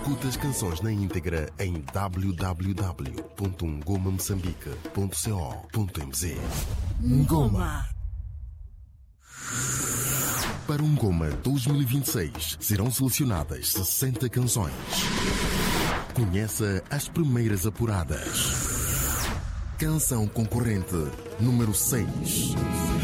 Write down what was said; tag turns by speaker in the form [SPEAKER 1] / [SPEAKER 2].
[SPEAKER 1] Escuta as canções na íntegra em www.ngomamoçambique.co.mz.
[SPEAKER 2] Ngoma.
[SPEAKER 1] Para o Ngoma 2026 serão selecionadas 60 canções. Conheça as primeiras apuradas. Canção concorrente número 6.